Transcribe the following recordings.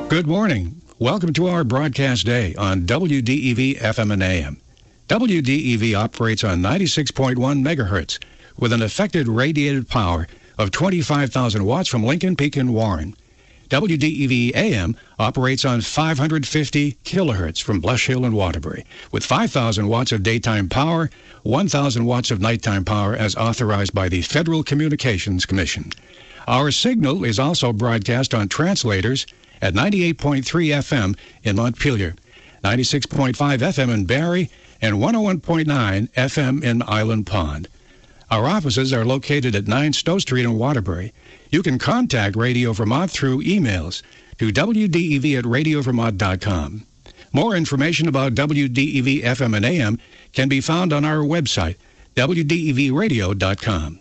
Good morning. Welcome to our broadcast day on WDEV FM and AM. WDEV operates on 96.1 megahertz with an effective radiated power of 25,000 watts from Lincoln Peak and Warren. WDEV AM operates on 550 kilohertz from Blush Hill and Waterbury with 5,000 watts of daytime power, 1,000 watts of nighttime power as authorized by the Federal Communications Commission. Our signal is also broadcast on translators at 98.3 FM in Montpelier, 96.5 FM in Barrie, and 101.9 FM in Island Pond. Our offices are located at 9 Stowe Street in Waterbury. You can contact Radio Vermont through emails to wdev@radiovermont.com. More information about WDEV FM and AM can be found on our website, wdevradio.com.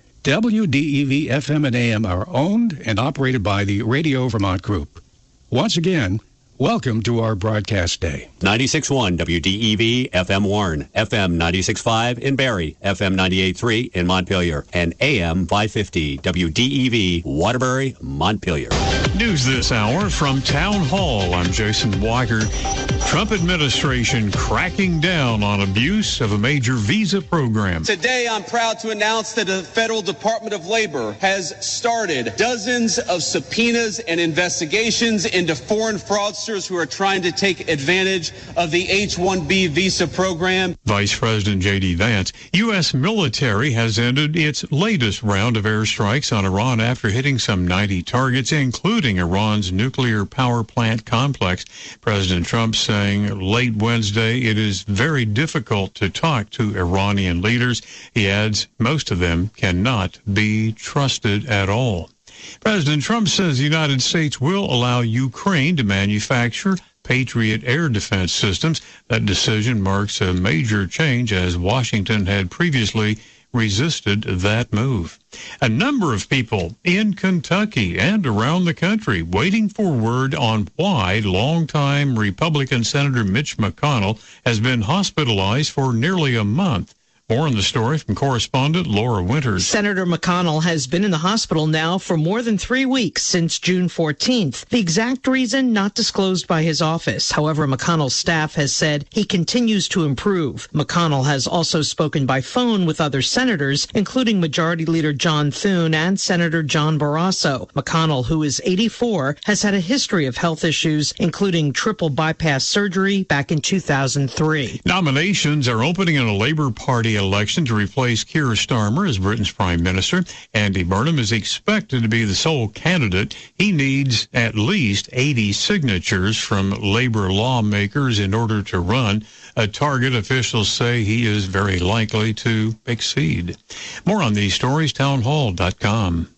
WDEV FM and AM are owned and operated by the Radio Vermont Group. Once again, welcome to our broadcast day. 96.1 WDEV FM Warren, FM 96.5 in Barrie, FM 98.3 in Montpelier, and AM 550 WDEV Waterbury, Montpelier. News this hour from Town Hall. I'm Jason Weigert. Trump administration cracking down on abuse of a major visa program. Today, I'm proud to announce that the Federal Department of Labor has started dozens of subpoenas and investigations into foreign fraudsters who are trying to take advantage of the H-1B visa program. Vice President J.D. Vance, U.S. military has ended its latest round of airstrikes on Iran after hitting some 90 targets, including Iran's nuclear power plant complex. President Trump saying late Wednesday it is very difficult to talk to Iranian leaders. He adds most of them cannot be trusted at all. President Trump says the United States will allow Ukraine to manufacture Patriot air defense systems. That decision marks a major change as Washington had previously resisted that move. A number of people in Kentucky and around the country waiting for word on why longtime Republican Senator Mitch McConnell has been hospitalized for nearly a month. More on the story from correspondent Laura Winters. Senator McConnell has been in the hospital now for more than 3 weeks, since June 14th. The exact reason not disclosed by his office. However, McConnell's staff has said he continues to improve. McConnell has also spoken by phone with other senators, including Majority Leader John Thune and Senator John Barrasso. McConnell, who is 84, has had a history of health issues, including triple bypass surgery back in 2003. Nominations are opening in a Labor Party election to replace Keir Starmer as Britain's prime minister. Andy Burnham is expected to be the sole candidate. He needs at least 80 signatures from Labor lawmakers in order to run, a target officials say he is very likely to exceed. More on these stories, townhall.com.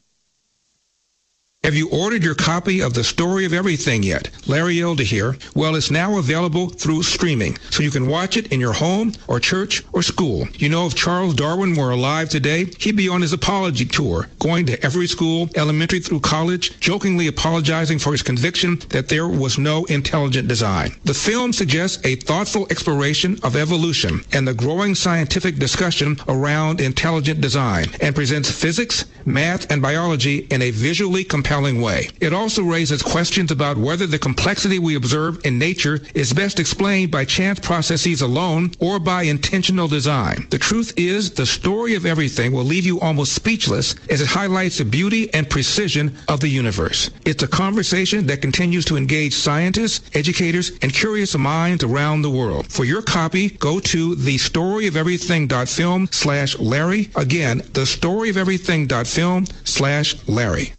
Have you ordered your copy of The Story of Everything yet? Larry Elder here. Well, it's now available through streaming, so you can watch it in your home or church or school. You know, if Charles Darwin were alive today, he'd be on his apology tour, going to every school, elementary through college, jokingly apologizing for his conviction that there was no intelligent design. The film suggests a thoughtful exploration of evolution and the growing scientific discussion around intelligent design, and presents physics, math, and biology in a visually compelling way. It also raises questions about whether the complexity we observe in nature is best explained by chance processes alone or by intentional design. The truth is, The Story of Everything will leave you almost speechless as it highlights the beauty and precision of the universe. It's a conversation that continues to engage scientists, educators, and curious minds around the world. For your copy, go to thestoryoferything.film/Larry. Again, thestoryoferything.film/Larry.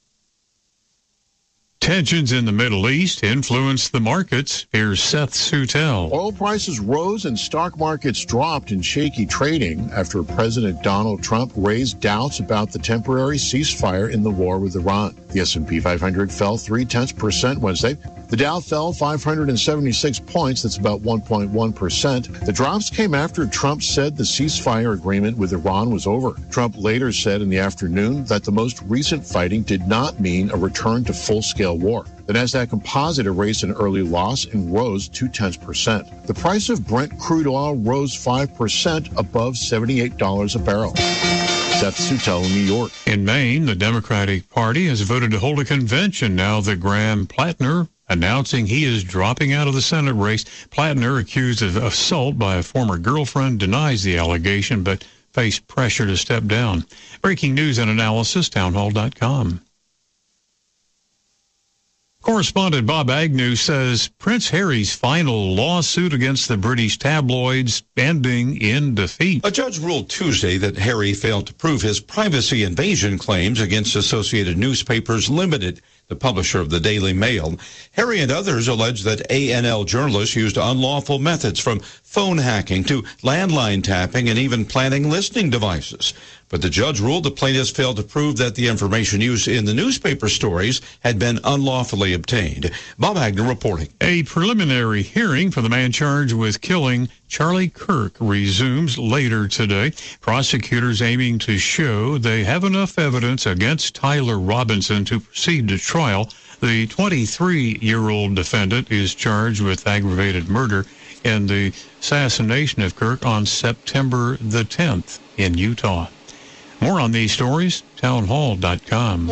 Tensions in the Middle East influence the markets. Here's Seth Sutel. Oil prices rose and stock markets dropped in shaky trading after President Donald Trump raised doubts about the temporary ceasefire in the war with Iran. The S&P 500 fell 0.3% Wednesday. The Dow fell 576 points. That's about 1.1%. The drops came after Trump said the ceasefire agreement with Iran was over. Trump later said in the afternoon that the most recent fighting did not mean a return to full-scale war. The Nasdaq Composite erased an early loss and rose 0.2%. The price of Brent crude oil rose 5% above $78 a barrel. Seth Sutel in New York. In Maine, the Democratic Party has voted to hold a convention now that Graham Plattner announcing he is dropping out of the Senate race. Plattner, accused of assault by a former girlfriend, denies the allegation but faced pressure to step down. Breaking news and analysis, townhall.com. Correspondent Bob Agnew says Prince Harry's final lawsuit against the British tabloids ending in defeat. A judge ruled Tuesday that Harry failed to prove his privacy invasion claims against Associated Newspapers Limited, the publisher of the Daily Mail. Harry and others allege that ANL journalists used unlawful methods from phone hacking to landline tapping and even planting listening devices. But the judge ruled the plaintiffs failed to prove that the information used in the newspaper stories had been unlawfully obtained. Bob Agnew reporting. A preliminary hearing for the man charged with killing Charlie Kirk resumes later today. Prosecutors aiming to show they have enough evidence against Tyler Robinson to proceed to trial. The 23-year-old defendant is charged with aggravated murder in the assassination of Kirk on September the 10th in Utah. More on these stories, townhall.com.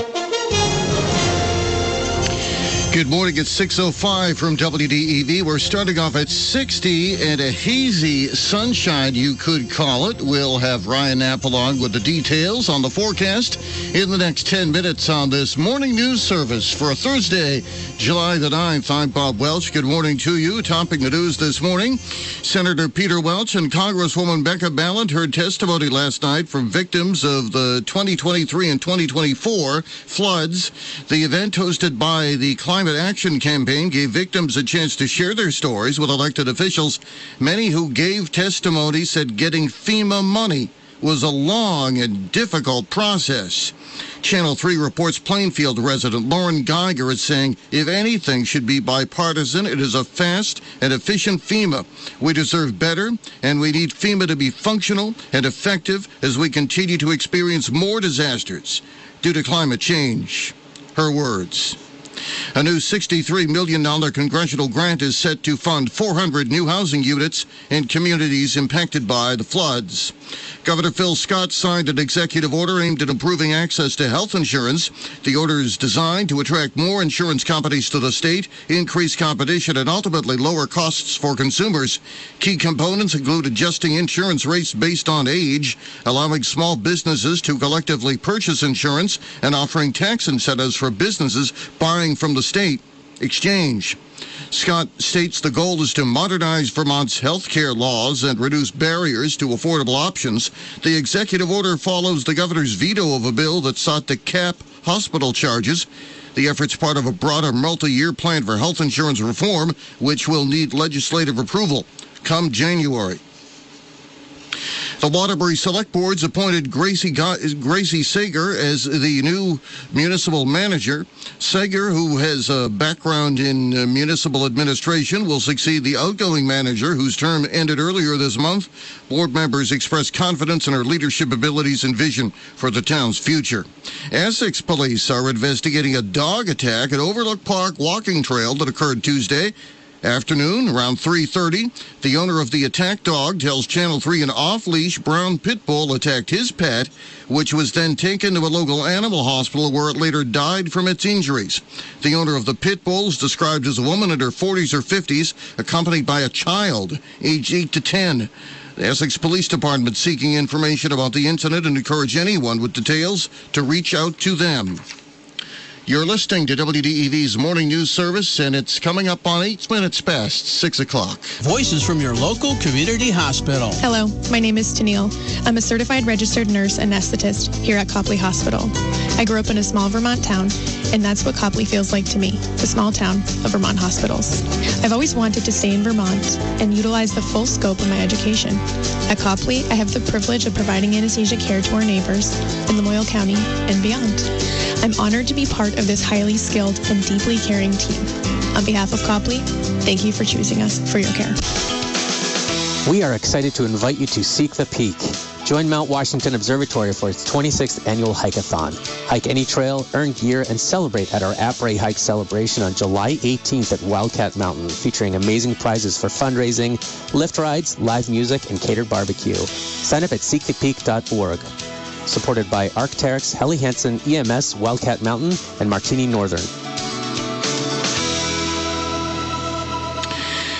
Good morning. It's 6:05 from WDEV. We're starting off at 60 and a hazy sunshine, you could call it. We'll have Ryan Knapp along with the details on the forecast in the next 10 minutes on this morning news service for Thursday, July the 9th. I'm Bob Welch. Good morning to you. Topping the news this morning, Senator Peter Welch and Congresswoman Becca Balint heard testimony last night from victims of the 2023 and 2024 floods. The event, hosted by the Climate Action Campaign, gave victims a chance to share their stories with elected officials. Many who gave testimony said getting FEMA money was a long and difficult process. Channel 3 reports Plainfield resident Lauren Geiger is saying, if anything should be bipartisan, it is a fast and efficient FEMA. We deserve better, and we need FEMA to be functional and effective as we continue to experience more disasters due to climate change. Her words. A new $63 million congressional grant is set to fund 400 new housing units in communities impacted by the floods. Governor Phil Scott signed an executive order aimed at improving access to health insurance. The order is designed to attract more insurance companies to the state, increase competition, and ultimately lower costs for consumers. Key components include adjusting insurance rates based on age, allowing small businesses to collectively purchase insurance, and offering tax incentives for businesses buying from the state exchange. Scott states the goal is to modernize Vermont's health care laws and reduce barriers to affordable options. The executive order follows the governor's veto of a bill that sought to cap hospital charges. The effort's part of a broader multi-year plan for health insurance reform, which will need legislative approval come January. The Waterbury Select Board's appointed Gracie Sager as the new municipal manager. Sager, who has a background in municipal administration, will succeed the outgoing manager, whose term ended earlier this month. Board members expressed confidence in her leadership abilities and vision for the town's future. Essex police are investigating a dog attack at Overlook Park walking trail that occurred Tuesday afternoon around 3:30. The owner of the attacked dog tells Channel 3 an off-leash brown pit bull attacked his pet, which was then taken to a local animal hospital where it later died from its injuries. The owner of the pit bull is described as a woman in her 40s or 50s, accompanied by a child aged 8 to 10. The Essex Police Department seeking information about the incident and encourage anyone with details to reach out to them. You're listening to WDEV's Morning News Service, and it's coming up on 8 minutes past 6 o'clock. Voices from your local community hospital. Hello, my name is Tennille. I'm a certified registered nurse anesthetist here at Copley Hospital. I grew up in a small Vermont town, and that's what Copley feels like to me, the small town of Vermont hospitals. I've always wanted to stay in Vermont and utilize the full scope of my education. At Copley, I have the privilege of providing anesthesia care to our neighbors in Lamoille County and beyond. I'm honored to be part of this highly skilled and deeply caring team. On behalf of Copley, thank you for choosing us for your care. We are excited to invite you to Seek the Peak. Join Mount Washington Observatory for its 26th annual hike-a-thon. Hike any trail, earn gear, and celebrate at our Après Hike celebration on July 18th at Wildcat Mountain, featuring amazing prizes for fundraising, lift rides, live music, and catered barbecue. Sign up at seekthepeak.org. Supported by Arc'teryx, Helly Hansen, EMS, Wildcat Mountain, and Martini Northern.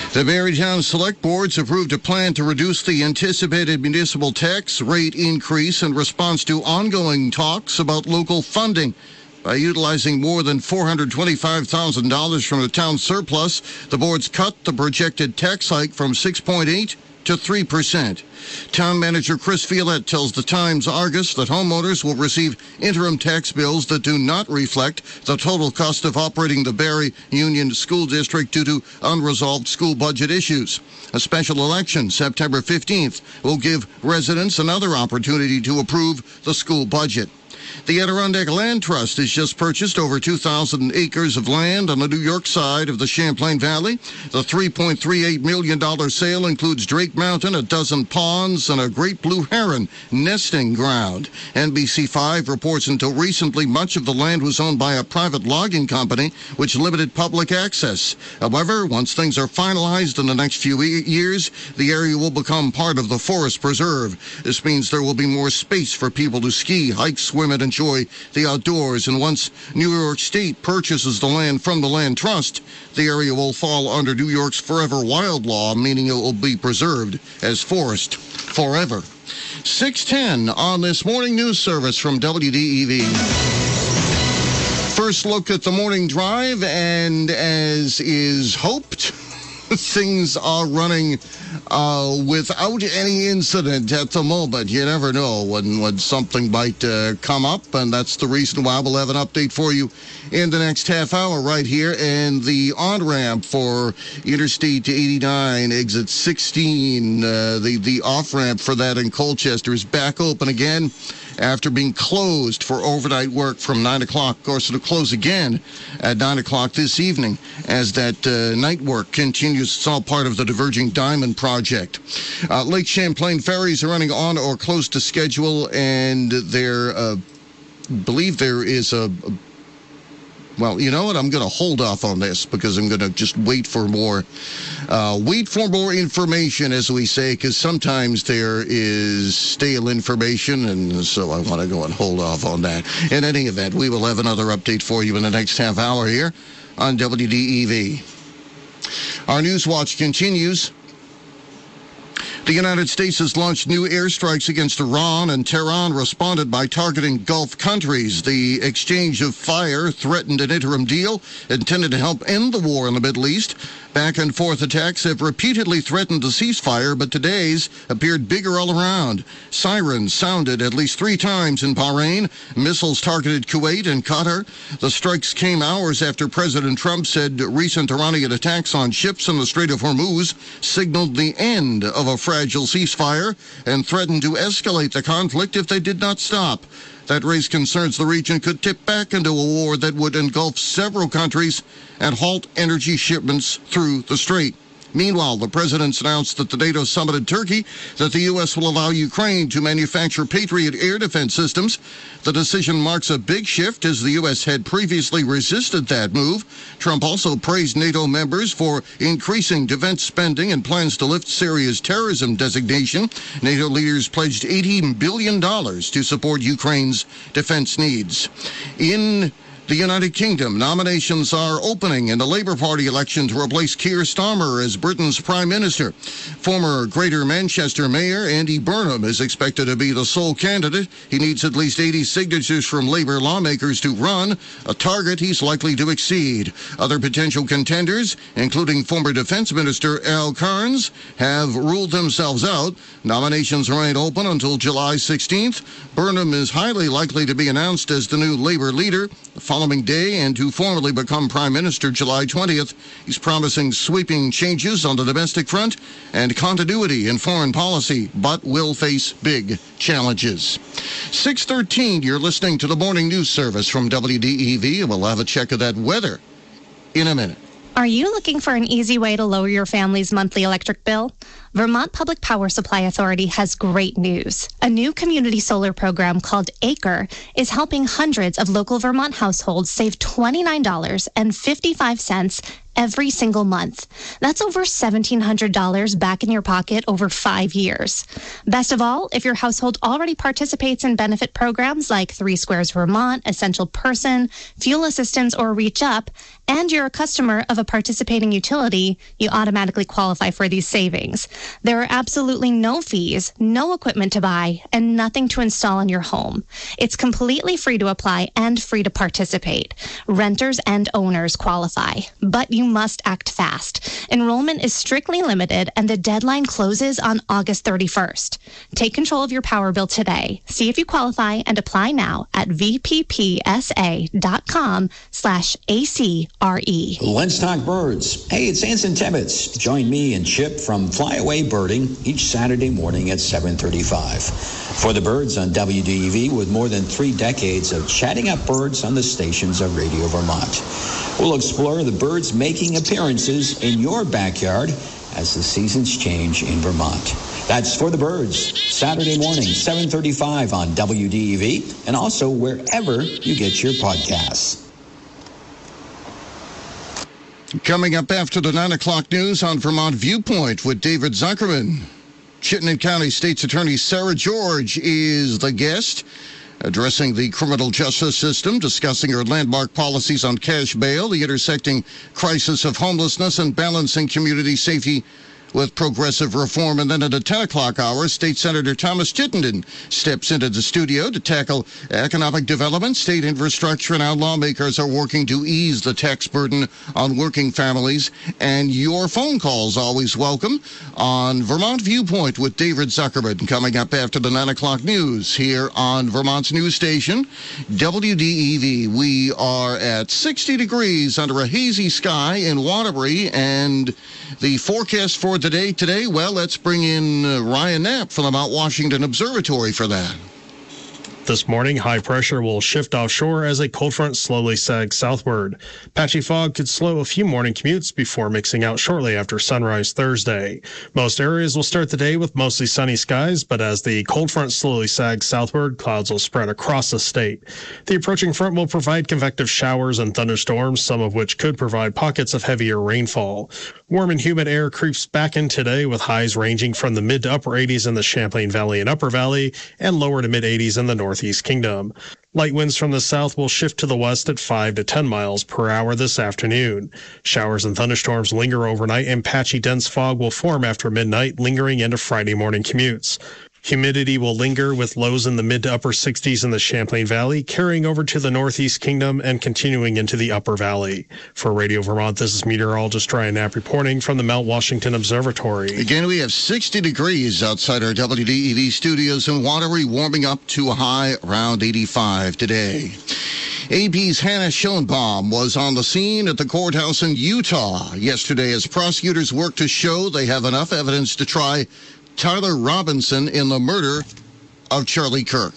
The Barrytown Select Boards approved a plan to reduce the anticipated municipal tax rate increase in response to ongoing talks about local funding. By utilizing more than $425,000 from the town surplus, the boards cut the projected tax hike from 6.8% to 3%. Town Manager Chris Violette tells the Times-Argus that homeowners will receive interim tax bills that do not reflect the total cost of operating the Barry Union School District due to unresolved school budget issues. A special election, September 15th, will give residents another opportunity to approve the school budget. The Adirondack Land Trust has just purchased over 2,000 acres of land on the New York side of the Champlain Valley. The $3.38 million sale includes Drake Mountain, a dozen ponds, and a great blue heron nesting ground. NBC5 reports until recently much of the land was owned by a private logging company, which limited public access. However, once things are finalized in the next few years, the area will become part of the Forest Preserve. This means there will be more space for people to ski, hike, swim, and enjoy the outdoors. And once New York State purchases the land from the Land Trust, the area will fall under New York's Forever Wild Law, meaning it will be preserved as forest forever. 6:10 on this morning news service from WDEV. First look at the morning drive, and as is hoped, things are running without any incident at the moment. You never know when something might come up, and that's the reason why we'll have an update for you in the next half hour right here. And the on-ramp for Interstate 89, exit 16, the off-ramp for that in Colchester is back open again after being closed for overnight work from 9 o'clock. Of course, it'll close again at 9 o'clock this evening as that night work continues. It's all part of the Diverging Diamond project. Lake Champlain ferries are running on or close to schedule, and there, believe there is a well, you know what? I'm going to hold off on this because I'm going to just wait for more information, as we say, because sometimes there is stale information, and so I want to go and hold off on that. In any event, we will have another update for you in the next half hour here on WDEV. Our News Watch continues. The United States has launched new airstrikes against Iran, and Tehran responded by targeting Gulf countries. The exchange of fire threatened an interim deal intended to help end the war in the Middle East. Back and forth attacks have repeatedly threatened a ceasefire, but today's appeared bigger all around. Sirens sounded at least 3 times in Bahrain. Missiles targeted Kuwait and Qatar. The strikes came hours after President Trump said recent Iranian attacks on ships in the Strait of Hormuz signaled the end of a fragile ceasefire and threatened to escalate the conflict if they did not stop. That raised concerns the region could tip back into a war that would engulf several countries and halt energy shipments through the strait. Meanwhile, the president's announced at the NATO summit in Turkey that the U.S. will allow Ukraine to manufacture Patriot air defense systems. The decision marks a big shift as the U.S. had previously resisted that move. Trump also praised NATO members for increasing defense spending and plans to lift Syria's terrorism designation. NATO leaders pledged $18 billion to support Ukraine's defense needs. In the United Kingdom, nominations are opening in the Labour Party election to replace Keir Starmer as Britain's Prime Minister. Former Greater Manchester Mayor Andy Burnham is expected to be the sole candidate. He needs at least 80 signatures from Labour lawmakers to run, a target he's likely to exceed. Other potential contenders, including former Defence Minister Al Cairns, have ruled themselves out. Nominations remain open until July 16th. Burnham is highly likely to be announced as the new Labour leader the following day and to formally become Prime Minister July 20th. He's promising sweeping changes on the domestic front and continuity in foreign policy, but will face big challenges. 6:13, you're listening to the Morning News Service from WDEV, and we'll have a check of that weather in a minute. Are you looking for an easy way to lower your family's monthly electric bill? Vermont Public Power Supply Authority has great news. A new community solar program called ACRE is helping hundreds of local Vermont households save $29.55 every single month. That's over $1,700 back in your pocket over 5 years. Best of all, if your household already participates in benefit programs like 3 Squares Vermont, Essential Person, Fuel Assistance, or Reach Up, and you're a customer of a participating utility, you automatically qualify for these savings. There are absolutely no fees, no equipment to buy, and nothing to install in your home. It's completely free to apply and free to participate. Renters and owners qualify, but you must act fast. Enrollment is strictly limited, and the deadline closes on August 31st. Take control of your power bill today. See if you qualify and apply now at vppsa.com/ACRE. Let's talk birds. Hey, it's Anson Tibbetts. Join me and Chip from Flyaway Birding each Saturday morning at 7:35. For the birds on WDEV, with more than 3 decades of chatting up birds on the stations of Radio Vermont. We'll explore the birds making appearances in your backyard as the seasons change in Vermont. That's For the Birds, Saturday morning, 7:35 on WDEV, and also wherever you get your podcasts. Coming up after the 9 o'clock news on Vermont Viewpoint with David Zuckerman. Chittenden County State's Attorney Sarah George is the guest, addressing the criminal justice system, discussing her landmark policies on cash bail, the intersecting crisis of homelessness, and balancing community safety with progressive reform. And then at the 10 o'clock hour, State Senator Thomas Chittenden steps into the studio to tackle economic development, state infrastructure, and how lawmakers are working to ease the tax burden on working families. And your phone calls always welcome on Vermont Viewpoint with David Zuckerman, coming up after the 9 o'clock news here on Vermont's news station, WDEV. We are at 60 degrees under a hazy sky in Waterbury, and the forecast for today, well, let's bring in Ryan Knapp from the Mount Washington Observatory for that. This morning, high pressure will shift offshore as a cold front slowly sags southward. Patchy fog could slow a few morning commutes before mixing out shortly after sunrise Thursday. Most areas will start the day with mostly sunny skies, but as the cold front slowly sags southward, clouds will spread across the state. The approaching front will provide convective showers and thunderstorms, some of which could provide pockets of heavier rainfall. Warm and humid air creeps back in today with highs ranging from the mid to upper 80s in the Champlain Valley and Upper Valley and lower to mid 80s in the Northeast Kingdom. Light winds from the south will shift to the west at 5 to 10 miles per hour this afternoon. Showers and thunderstorms linger overnight, and patchy dense fog will form after midnight, lingering into Friday morning commutes. Humidity will linger with lows in the mid to upper 60s in the Champlain Valley, carrying over to the Northeast Kingdom and continuing into the Upper Valley. For Radio Vermont, this is meteorologist Ryan Knapp reporting from the Mount Washington Observatory. Again, we have 60 degrees outside our WDEV studios in Waterbury, warming up to a high around 85 today. AP's Hannah Schoenbaum was on the scene at the courthouse in Utah yesterday as prosecutors work to show they have enough evidence to try Tyler Robinson in the murder of Charlie Kirk.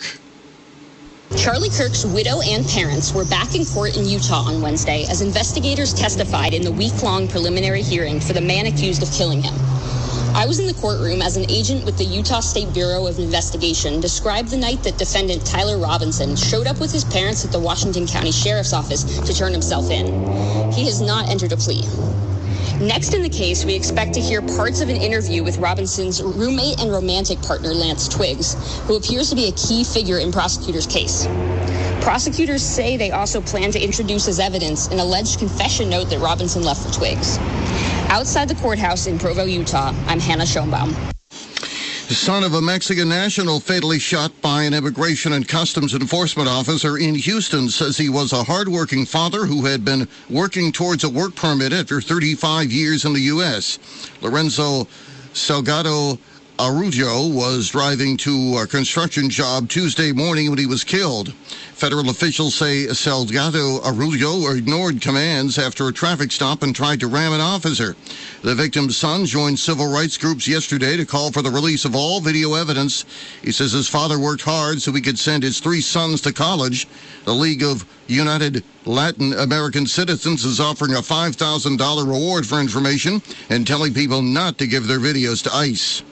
Charlie Kirk's widow and parents were back in court in Utah on Wednesday as investigators testified in the week-long preliminary hearing for the man accused of killing him. I was in the courtroom as an agent with the Utah State Bureau of Investigation described the night that defendant Tyler Robinson showed up with his parents at the Washington County Sheriff's Office to turn himself in. He has not entered a plea. Next in the case, we expect to hear parts of an interview with Robinson's roommate and romantic partner, Lance Twiggs, who appears to be a key figure in prosecutors' case. Prosecutors say they also plan to introduce as evidence an alleged confession note that Robinson left for Twiggs. Outside the courthouse in Provo, Utah, I'm Hannah Schoenbaum. The son of a Mexican national fatally shot by an Immigration and Customs Enforcement officer in Houston says he was a hardworking father who had been working towards a work permit after 35 years in the U.S. Lorenzo Salgado Arroyo was driving to a construction job Tuesday morning when he was killed. Federal officials say Salgado Arroyo ignored commands after a traffic stop and tried to ram an officer. The victim's son joined civil rights groups yesterday to call for the release of all video evidence. He says his father worked hard so he could send his 3 sons to college. The League of United Latin American Citizens is offering a $5,000 reward for information and telling people not to give their videos to ICE.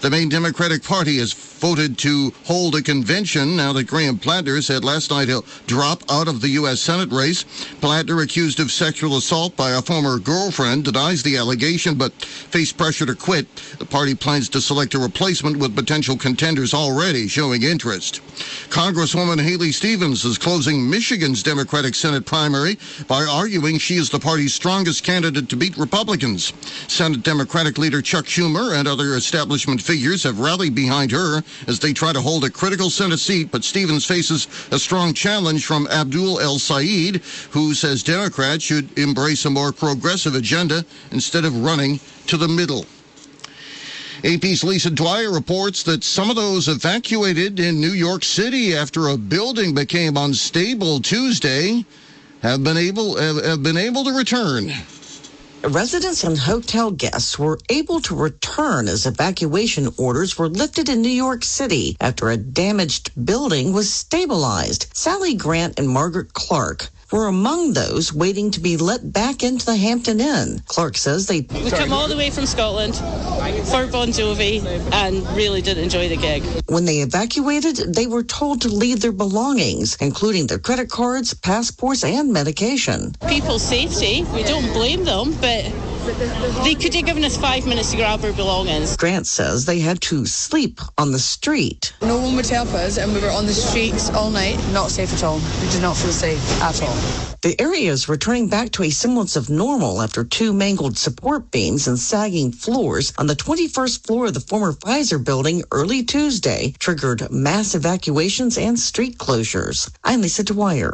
The main Democratic Party has voted to hold a convention now that Graham Plattner said last night he'll drop out of the U.S. Senate race. Plattner, accused of sexual assault by a former girlfriend, denies the allegation but faced pressure to quit. The party plans to select a replacement with potential contenders already showing interest. Congresswoman Haley Stevens is closing Michigan's Democratic Senate primary by arguing she is the party's strongest candidate to beat Republicans. Senate Democratic leader Chuck Schumer and other establishment figures have rallied behind her as they try to hold a critical Senate seat, but Stevens faces a strong challenge from Abdul El Sayed, who says Democrats should embrace a more progressive agenda instead of running to the middle. AP's Lisa Dwyer reports that some of those evacuated in New York City after a building became unstable Tuesday have been able to return. Residents and hotel guests were able to return as evacuation orders were lifted in New York City after a damaged building was stabilized. Sally Grant and Margaret Clark were among those waiting to be let back into the Hampton Inn. Clark says we come all the way from Scotland for Bon Jovi and really did enjoy the gig. When they evacuated, they were told to leave their belongings, including their credit cards, passports, and medication. People's safety, we don't blame them, but they could have given us 5 minutes to grab our belongings. Grant says they had to sleep on the street. No one would help us, and we were on the streets all night. Not safe at all. We did not feel safe at all. The area is returning back to a semblance of normal after 2 mangled support beams and sagging floors on the 21st floor of the former Pfizer building early Tuesday triggered mass evacuations and street closures. I'm Lisa Dwyer.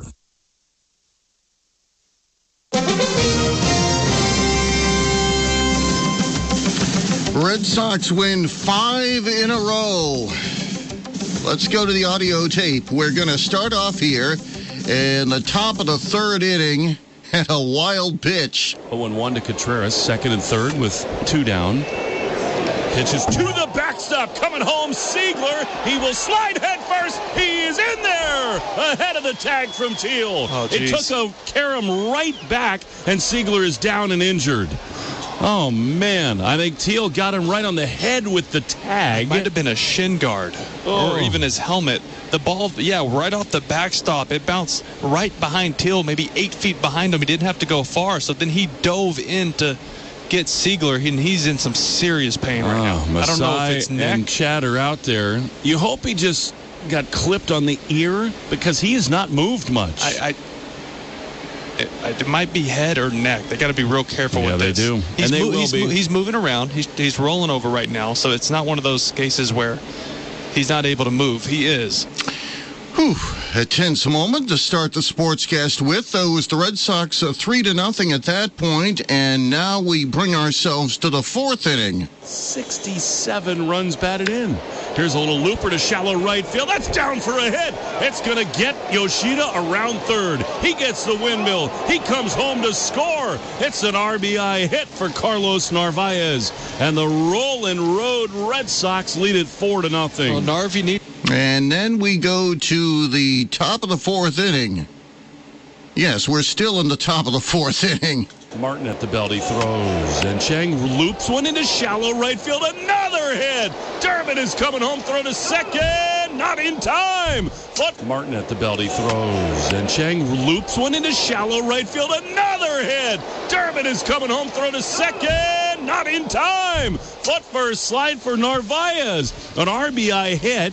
Red Sox win 5 in a row. Let's go to the audio tape. We're going to start off here in the top of the third inning at a wild pitch. 0-1 to Contreras, second and third with 2 down. Pitches to the backstop, coming home, Siegler. He will slide head first. He is in there, ahead of the tag from Teal. It took a carom right back, and Siegler is down and injured. Oh, man. I think Teal got him right on the head with the tag. It might have been a shin guard or even his helmet. The ball, right off the backstop. It bounced right behind Teal, maybe 8 feet behind him. He didn't have to go far, so then he dove in to get Siegler, and he's in some serious pain right now. Masai I don't know if it's neck. And Chatter out there. You hope he just got clipped on the ear because he has not moved much. It might be head or neck. They got to be real careful with this. Yeah, they do. He's moving around. He's rolling over right now, so it's not one of those cases where he's not able to move. He is. Whew. A tense moment to start the sportscast with. Though, it was the Red Sox 3-0 at that point, and now we bring ourselves to the fourth inning. 67 runs batted in. Here's a little looper to shallow right field. That's down for a hit. It's going to get Yoshida around third. He gets the windmill. He comes home to score. It's an RBI hit for Carlos Narvaez. And the Rolling Road Red Sox lead it 4-0. Well, Narv, you need... And then we go to the top of the fourth inning. Yes, we're still in the top of the fourth inning. Martin at the belt, he throws, and Chang loops one into shallow right field. Another hit. Durbin is coming home, throw to second, not in time. But Martin at the belt, he throws, and Chang loops one into shallow right field. Another hit. Durbin is coming home, throw to second, not in time. Foot first slide for Narvaez, an RBI hit.